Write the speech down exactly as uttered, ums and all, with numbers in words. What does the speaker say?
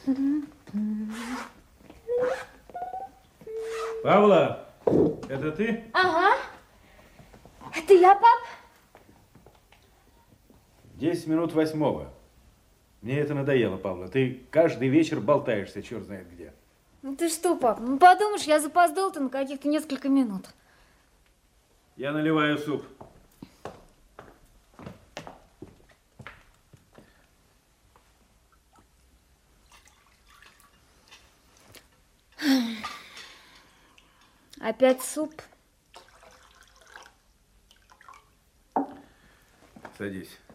Павла, это ты? Ага. Это я, пап? Десять минут восьмого. Мне это надоело, Павла. Ты каждый вечер болтаешься, черт знает где. Ну ты что, пап? Ну подумаешь, я запоздал-то на каких-то несколько минут. Я наливаю суп. Опять суп? Садись.